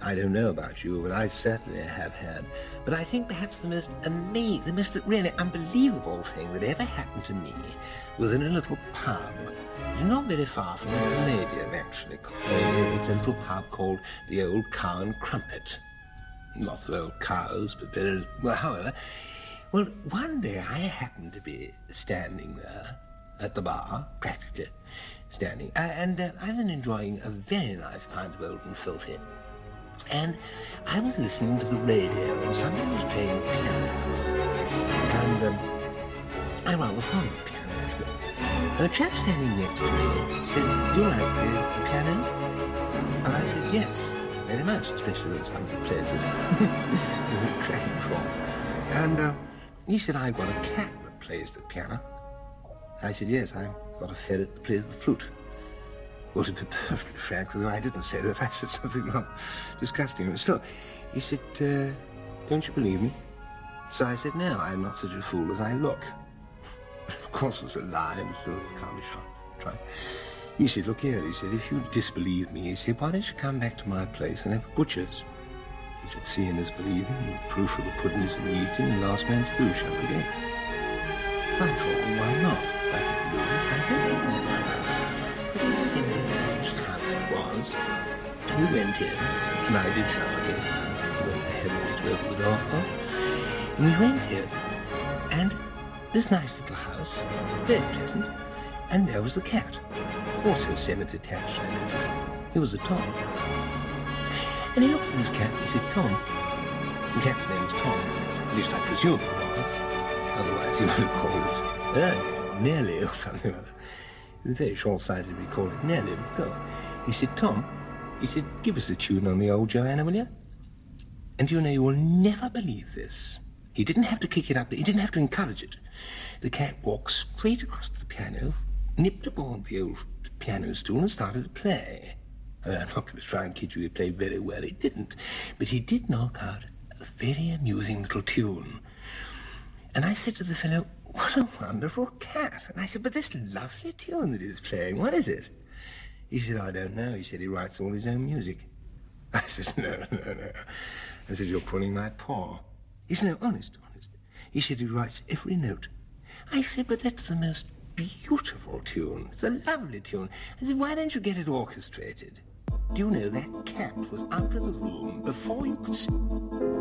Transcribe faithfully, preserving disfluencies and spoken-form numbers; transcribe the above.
I don't know about you, but I certainly have had. But I think perhaps the most amazing, the most really unbelievable thing that ever happened to me was in a little pub. Not very far from the Palladium, actually. It's a little pub called the Old Cow and Crumpet. Lots of old cows, but very... Well, however... Well, one day I happened to be standing there at the bar, practically standing, uh, and uh, I was enjoying a very nice pint of Old and Filthy. And I was listening to the radio, and somebody was playing the piano. And um, I rather fond of the piano, actually. And a chap standing next to me said, "Do you like the piano?" And I said, "Yes, very much, especially when somebody plays it." It's a cracking form. And uh, he said, "I've got a cat that plays the piano." I said, "Yes, I've got a ferret that plays the flute." Well, to be perfectly frank with you, I didn't say that. I said something rather disgusting. But still, he said, uh, "Don't you believe me?" So I said, "No, I'm not such a fool as I look." Of course it was a lie, but still, it can't be tried. He said, "Look here," he said, "if you disbelieve me," he said, "why don't you come back to my place and have a butcher's?" He said, "Seeing is believing, and proof of the pudding is in the eating, and last man's through shall begin." I thought, well, why not? I could do this. I think it was nice. Little semi-detached house it was. We went in, and I did shower again. He went ahead and to open the door, of course. And we went in, and this nice little house, very pleasant, and there was the cat, also semi-detached, I noticed. He was a Tom. And he looked at this cat, and he said, "Tom." The cat's name was Tom. At least I presume it was. Otherwise he would have called it Ernie, or Nellie, or something like that. He was very short-sighted if he called it Nellie, but no. He said, "Tom," he said, "give us a tune on the old Joanna, will you?" And you know, you will never believe this. He didn't have to kick it up, he didn't have to encourage it. The cat walked straight across to the piano, nipped aboard the old piano stool and started to play. I mean, I'm not going to try and kid you, he played very well, he didn't. But he did knock out a very amusing little tune. And I said to the fellow, "What a wonderful cat." And I said, "But this lovely tune that he's playing, what is it?" He said, "I don't know." He said, "He writes all his own music." I said, "No, no, no." I said, "You're pulling my paw." He said, "No, honest, honest." He said, "He writes every note." I said, "But that's the most beautiful tune. It's a lovely tune." I said, "Why don't you get it orchestrated?" Do you know that cat was out of the room before you could see...